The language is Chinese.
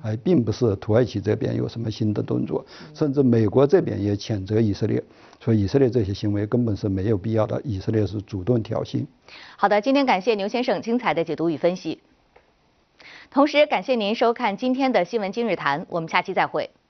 并不是土耳其这边有什么新的动作，甚至美国这边也谴责以色列，说以色列这些行为根本是没有必要的，以色列是主动挑衅。 好的，今天感谢牛先生精彩的解读与分析，同时感谢您收看今天的新闻今日谈，我们下期再会。